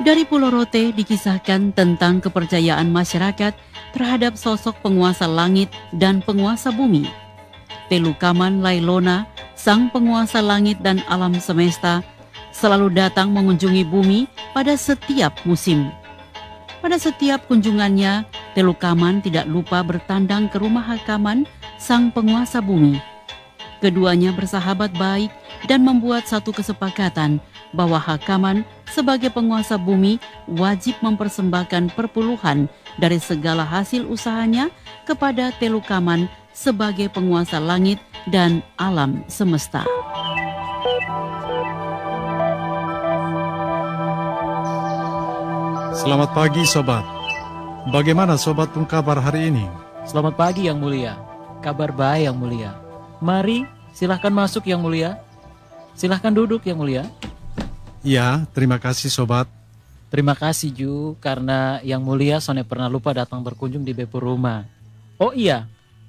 Dari Pulau Rote dikisahkan tentang kepercayaan masyarakat terhadap sosok penguasa langit dan penguasa bumi. Telukaman Lailona, sang penguasa langit dan alam semesta, selalu datang mengunjungi bumi pada setiap musim. Pada setiap kunjungannya, Telukaman tidak lupa bertandang ke rumah Hakaman, sang penguasa bumi. Keduanya bersahabat baik dan membuat satu kesepakatan bahwa Hakaman sebagai penguasa bumi wajib mempersembahkan perpuluhan dari segala hasil usahanya kepada Telukaman sebagai penguasa langit dan alam semesta. Selamat pagi sobat. Bagaimana sobat pun kabar hari ini? Selamat pagi Yang Mulia. Kabar baik Yang Mulia. Mari silahkan masuk Yang Mulia. Silahkan duduk Yang Mulia. Ya, terima kasih sobat. Terima kasih Ju, karena Yang Mulia Sone pernah lupa datang berkunjung di Bepu rumah. Oh iya,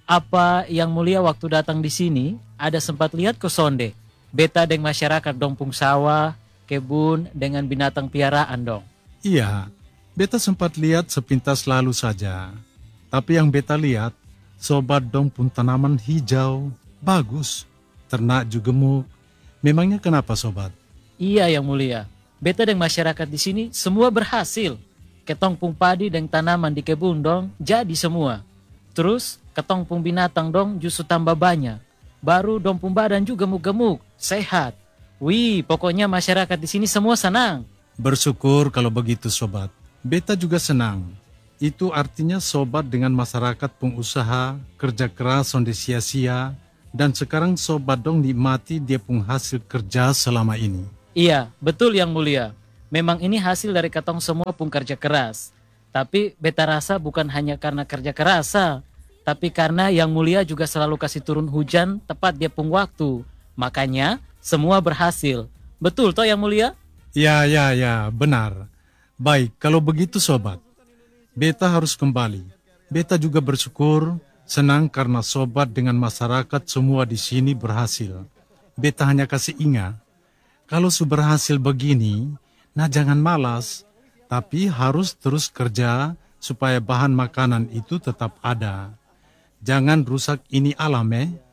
apa Yang Mulia waktu datang di sini ada sempat lihat ke sonde? Beta deng masyarakat dompung sawah, kebun dengan binatang piaraan dong. Iya, beta sempat lihat sepintas lalu saja. Tapi yang beta lihat, sobat dong pun tanaman hijau, bagus, ternak juga gemuk. Memangnya kenapa sobat? Iya Yang Mulia, beta dan masyarakat di sini semua berhasil. Ketong pung padi dan tanaman di kebun dong jadi semua. Terus ketong pung binatang dong justru tambah banyak. Baru dong pung badan juga gemuk-gemuk, sehat. Wih, pokoknya masyarakat di sini semua senang. Bersyukur kalau begitu sobat. Beta juga senang. Itu artinya sobat dengan masyarakat pengusaha, kerja keras sonde sia-sia, dan sekarang sobat dong nikmati dia pun hasil kerja selama ini. Iya, betul Yang Mulia. Memang ini hasil dari ketong semua pun kerja keras. Tapi beta rasa bukan hanya karena kerja keras, tapi karena Yang Mulia juga selalu kasih turun hujan tepat dia pun waktu. Makanya semua berhasil. Betul toh Yang Mulia? Ya, benar. Baik, kalau begitu sobat, beta harus kembali. Beta juga bersyukur, senang karena sobat dengan masyarakat semua di sini berhasil. Beta hanya kasih ingat, kalau sudah berhasil begini, nah jangan malas, tapi harus terus kerja supaya bahan makanan itu tetap ada. Jangan rusak ini alam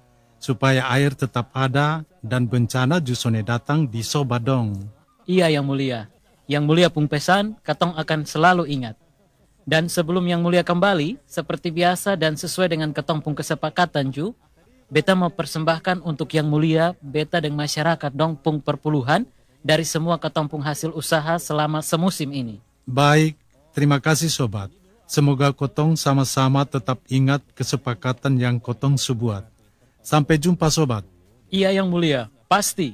supaya air tetap ada dan bencana jusone datang di sobat dong. Iya Yang Mulia. Yang Mulia pun pesan, katong akan selalu ingat. Dan sebelum Yang Mulia kembali, seperti biasa dan sesuai dengan ketong pun kesepakatan Ju, beta mau persembahkan untuk Yang Mulia, beta dan masyarakat dong pung perpuluhan dari semua ketong pung hasil usaha selama semusim ini. Baik, terima kasih sobat. Semoga kotong sama-sama tetap ingat kesepakatan yang kotong sebuat. Sampai jumpa sobat. Iya Yang Mulia, pasti.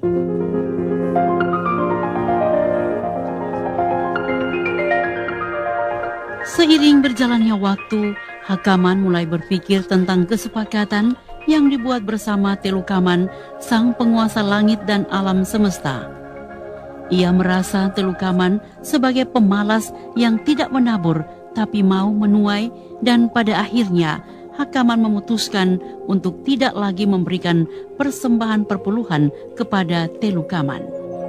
Seiring berjalannya waktu, Hakaman mulai berpikir tentang kesepakatan yang dibuat bersama Telukaman, sang penguasa langit dan alam semesta. Ia merasa Telukaman sebagai pemalas yang tidak menabur tapi mau menuai, dan pada akhirnya Hakaman memutuskan untuk tidak lagi memberikan persembahan perpuluhan kepada Telukaman.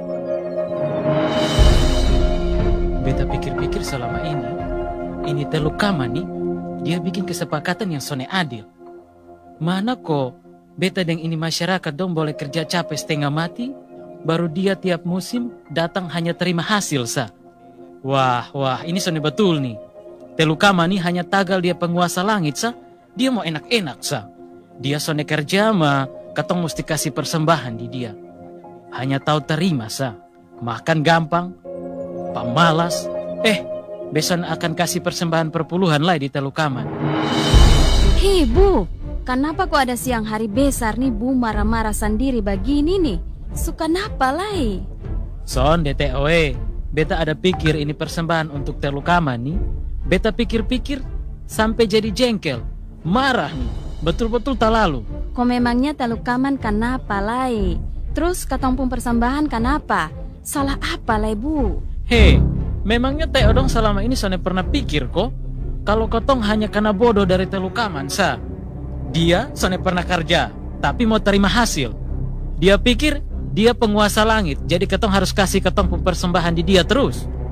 Beta pikir-pikir selama ini Telukaman nih, dia bikin kesepakatan yang sone adil. Mana kok beta dan ini masyarakat dong boleh kerja capek setengah mati, baru dia tiap musim datang hanya terima hasil Wah, ini sone betul nih. Telukaman nih hanya tagal dia penguasa langit dia mau enak-enak Dia sone kerja katong mesti kasih persembahan di dia. Hanya tahu terima makan gampang, pamalas. Beson akan kasih persembahan perpuluhan lah di Telukaman. Hei Bu, kenapa kok ada siang hari besar nih Bu marah-marah sendiri begini nih? Suka napa lai? Son DTOE, beta ada pikir ini persembahan untuk Telukaman nih. Beta pikir-pikir sampai jadi jengkel, marah nih, betul-betul tak lalu. Kok memangnya Telukaman kenapa lai? Terus katong pun persembahan kenapa? Salah apa lai Bu? Hei, memangnya Teh Odong selama ini Sone pernah pikir kok kalau kotong hanya karena bodoh dari Telukaman Dia Sone pernah kerja tapi mau terima hasil. Dia pikir dia penguasa langit, jadi ketong harus kasih ketong persembahan di dia terus.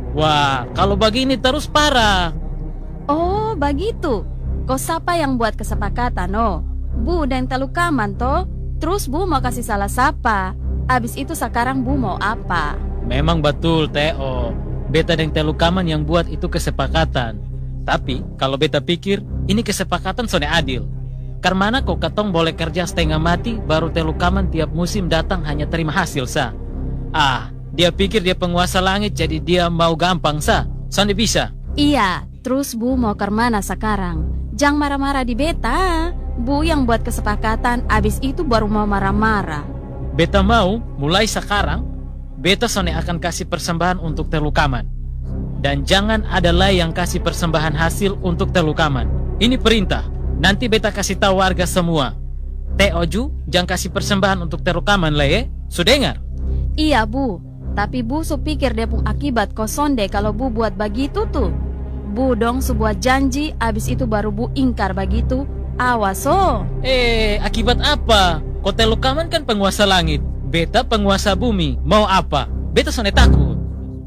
Wah, kalau begini terus parah. Oh, begitu. Kok siapa yang buat kesepakatan, oh? Bu dan Telukaman, toh? Terus Bu mau kasih salah siapa? Abis itu sekarang Bu mau apa? Memang betul, Teo. Beta dan Telukaman yang buat itu kesepakatan. Tapi, kalau beta pikir, ini kesepakatan sone adil. Karena kok katong boleh kerja setengah mati, baru Telukaman tiap musim datang hanya terima hasil, sa. Dia pikir dia penguasa langit, jadi dia mau gampang, sa. Sonde bisa. Iya, terus Bu mau ke mana sekarang? Jangan marah-marah di beta. Bu yang buat kesepakatan, abis itu baru mau marah-marah. Beta mau, mulai sekarang, beta sone akan kasih persembahan untuk Telukaman. Dan jangan ada lagi yang kasih persembahan hasil untuk Telukaman. Ini perintah. Nanti beta kasih tahu warga semua. Teo Ju, jangan kasih persembahan untuk Telukaman lah ya. Sudah dengar? Iya Bu, tapi Bu pikir dia pun akibat kosonde kalau Bu buat begitu tuh. Bu dong sebuah janji, abis itu baru Bu ingkar begitu. Awas oh. Akibat apa? Kok Telukaman kan penguasa langit, beta penguasa bumi. Mau apa? Beta sone takut.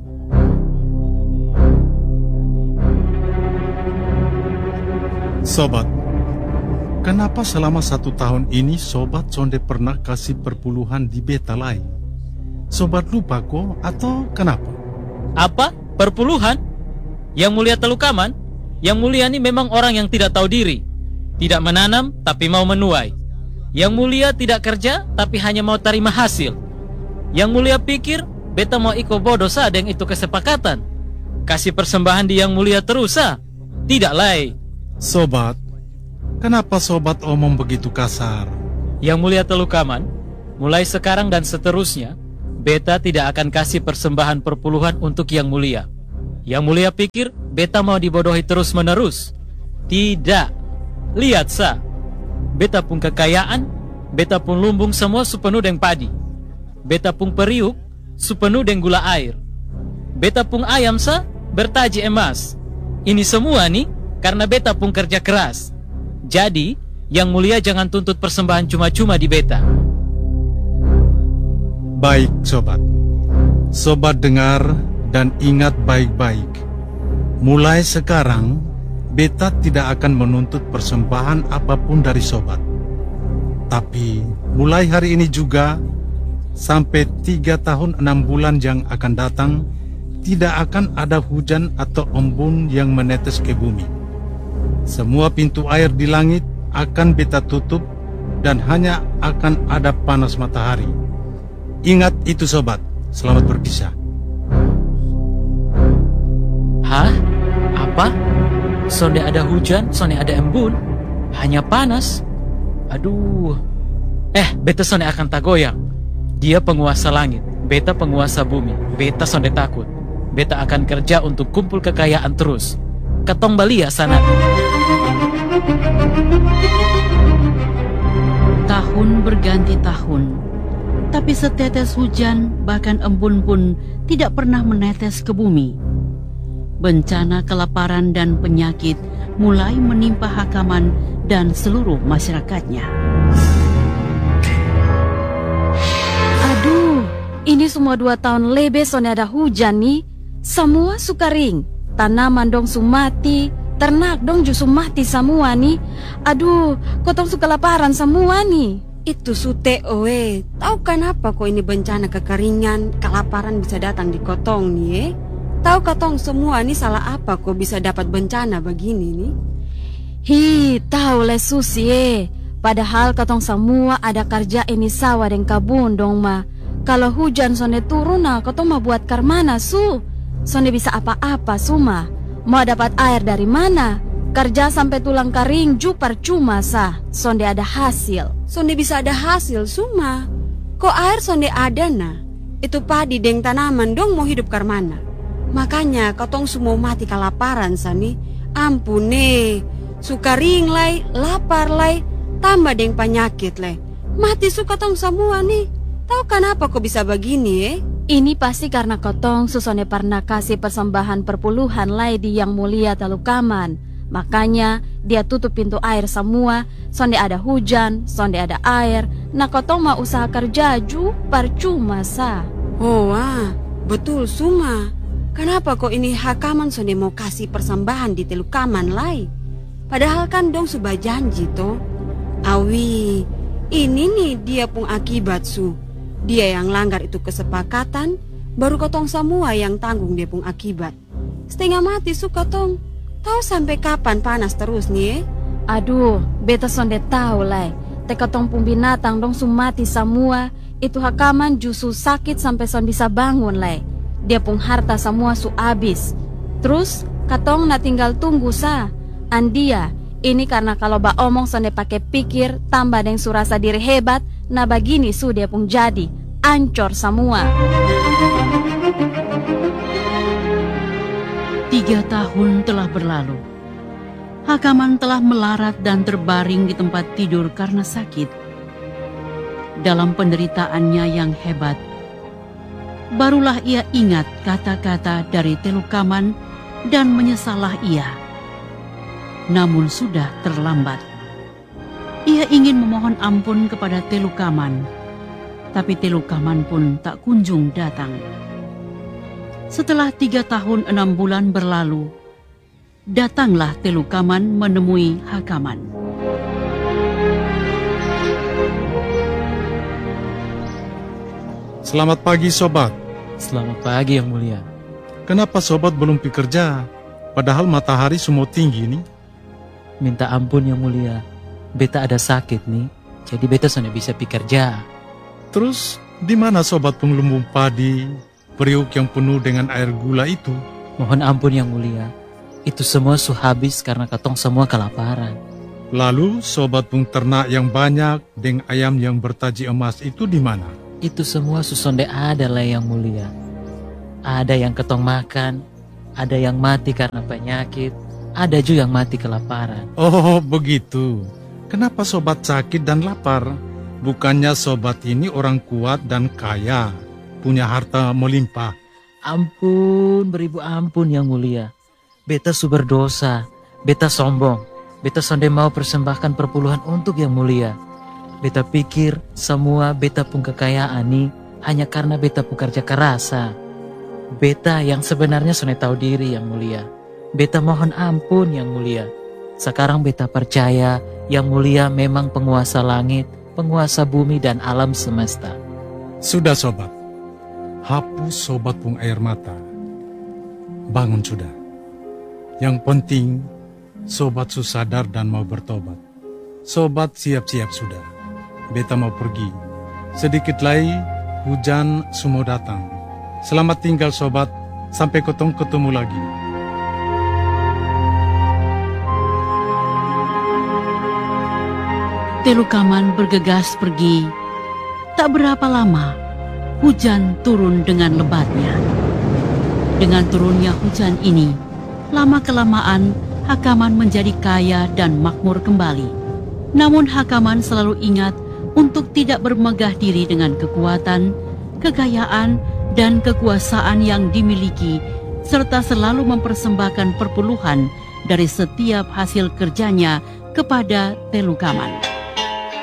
Sobat, kenapa selama 1 tahun ini Sobat sonde pernah kasih perpuluhan di beta lain? Sobat lupa kok atau kenapa? Apa? Perpuluhan? Yang mulia Telukaman? Yang mulia ini memang orang yang tidak tahu diri. Tidak menanam tapi mau menuai. Yang mulia tidak kerja tapi hanya mau terima hasil. Yang mulia pikir beta mau ikut bodoh sa dengan itu kesepakatan. Kasih persembahan di yang mulia terus sa. Tidak lai. Sobat, kenapa Sobat omong begitu kasar? Yang mulia Telukaman, mulai sekarang dan seterusnya, beta tidak akan kasih persembahan perpuluhan untuk yang mulia. Yang mulia pikir beta mau dibodohi terus menerus. Tidak. Lihat sa, beta pun kekayaan, beta pun lumbung semua sepenuh dengan padi. Beta pun periuk sepenuh dengan gula air. Beta pun ayam sa bertaji emas. Ini semua nih karena beta pun kerja keras. Jadi, yang mulia jangan tuntut persembahan cuma-cuma di beta. Baik Sobat, Sobat dengar dan ingat baik-baik. Mulai sekarang, beta tidak akan menuntut persembahan apapun dari Sobat. Tapi mulai hari ini juga, sampai 3 tahun 6 bulan yang akan datang, tidak akan ada hujan atau embun yang menetes ke bumi. Semua pintu air di langit akan beta tutup dan hanya akan ada panas matahari. Ingat itu Sobat, selamat berpisah. Hah? Apa? Sonde ada hujan, sonde ada embun, hanya panas. Aduh. Beta sonde akan tak goyang. Dia penguasa langit, beta penguasa bumi. Beta sonde takut. Beta akan kerja untuk kumpul kekayaan terus. Katong balia sana. Tahun berganti tahun, tapi setetes hujan bahkan embun pun tidak pernah menetes ke bumi. Bencana kelaparan dan penyakit mulai menimpa Hakaman dan seluruh masyarakatnya. Aduh, ini semua 2 tahun lebih soalnya ada hujan nih. Semua suka kering, tanaman dong sumati, ternak dong justru mati semua nih. Aduh, kotong suka laparan semua nih. Itu sute oe, tahu kenapa kok ini bencana kekeringan, kelaparan bisa datang di kotong nih Tahu katong semua nih salah apa kok bisa dapat bencana begini nih? Tahu le Susi padahal katong semua ada kerja ini sawah dan kabun dong ma. Kalau hujan sonde turun nah katong mau buat karmana su? Sonde bisa apa-apa suma. Mau dapat air dari mana? Kerja sampai tulang kering ju percuma sah. Sonde ada hasil. Sonde bisa ada hasil suma. Kok air sonde ada nah? Itu padi deng tanaman dong mau hidup karmana. Makanya katong semua mati kelaparan sani. Ampun sukaring lay, lapar lay, tambah deng penyakit lay. Mati katong semua nih. Tahu kenapa kok bisa begini Ini pasti karena kotong susone pernah kasih persembahan perpuluhan lay di yang mulia Telukaman. Makanya dia tutup pintu air semua. Sonde ada hujan, sonde ada air. Nah kotong mau usaha kerja ju percuma sa. Oh betul suma. kenapa kok ini Hakaman sonde mau kasih persembahan di Telukaman lai? Padahal kan dong subah janji toh. Awi, ini nih dia pun akibat su. Dia yang langgar itu kesepakatan, baru kotong semua yang tanggung dia pun akibat. Setengah mati su kotong. Tahu sampai kapan panas terus nih? Aduh, beta sonde tahu lai. Tekotong pun binatang dong sumati semua. Itu Hakaman justru sakit sampai son bisa bangun lai. Dia pun harta semua su abis. Terus katong na tinggal tunggu sa. Andia, ini karena kalau ba omong sonde pakai pikir tambah deng surasa diri hebat, nah begini su dia pun jadi ancor semua. 3 tahun telah berlalu. Hakaman telah melarat dan terbaring di tempat tidur karena sakit. Dalam penderitaannya yang hebat, barulah ia ingat kata-kata dari Telukaman dan menyesallah ia. Namun sudah terlambat. Ia ingin memohon ampun kepada Telukaman, tapi Telukaman pun tak kunjung datang. Setelah 3 tahun 6 bulan berlalu, datanglah Telukaman menemui Hakaman. Selamat pagi sobat. Selamat pagi yang mulia. Kenapa sobat belum pergi kerja? Padahal matahari semua tinggi nih. Minta ampun yang mulia. Beta ada sakit nih, jadi beta sudah bisa pergi kerja. Terus di mana sobat penglumbung padi, periuk yang penuh dengan air gula itu? Mohon ampun yang mulia. Itu semua su habis karena katong semua kelaparan. Lalu sobat pung ternak yang banyak dengan ayam yang bertaji emas itu di mana? Itu semua su sonde ada lah yang mulia. Ada yang ketong makan, ada yang mati karena penyakit, ada juga yang mati kelaparan. Oh begitu. Kenapa sobat sakit dan lapar? Bukannya sobat ini orang kuat dan kaya, punya harta melimpah. Ampun, beribu ampun yang mulia. Beta su berdosa, beta sombong. Beta sonde mau persembahkan perpuluhan untuk yang mulia. Beta pikir semua beta pun kekayaan nih hanya karena beta pun kerja kerasa. Beta yang sebenarnya sonde tahu diri yang mulia. Beta mohon ampun yang mulia. Sekarang beta percaya yang mulia memang penguasa langit, penguasa bumi dan alam semesta. Sudah sobat, hapus sobat pung air mata. Bangun sudah. Yang penting sobat su sadar dan mau bertobat. Sobat siap-siap sudah. Beta mau pergi. Sedikit lagi hujan semua datang. Selamat tinggal sobat, sampai ketemu lagi. Telukaman bergegas pergi. Tak berapa lama, hujan turun dengan lebatnya. Dengan turunnya hujan ini, lama-kelamaan Hakaman menjadi kaya dan makmur kembali. Namun Hakaman selalu ingat untuk tidak bermegah diri dengan kekuatan, kekayaan, dan kekuasaan yang dimiliki, serta selalu mempersembahkan perpuluhan dari setiap hasil kerjanya kepada Telukaman.